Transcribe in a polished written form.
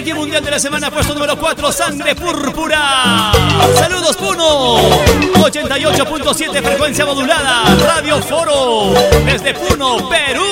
Ranking mundial de la semana, puesto número 4, Sangre Púrpura. Saludos, Puno. 88.7 frecuencia modulada, Radio Foro, desde Puno, Perú.